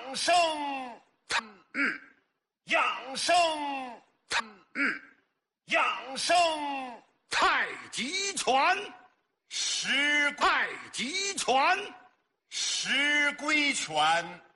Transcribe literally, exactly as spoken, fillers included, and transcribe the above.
生，嗯，养生，嗯，养生。 太极拳， 石太极拳， 石龟拳。